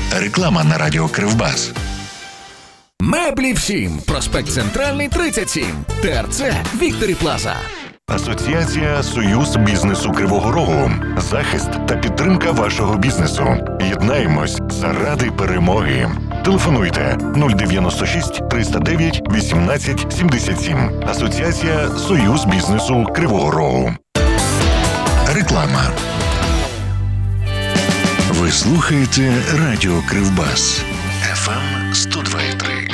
Реклама на радіо Кривбас. Меблі всім. Проспект Центральний, 37. ТРЦ Вікторі Плаза. Асоціація «Союз бізнесу Кривого Рогу». Захист та підтримка вашого бізнесу. Єднаємось заради перемоги. Телефонуйте 096 309 18 77. Асоціація «Союз бізнесу Кривого Рогу». Реклама. Ви слухаєте радіо Кривбас. FM 102.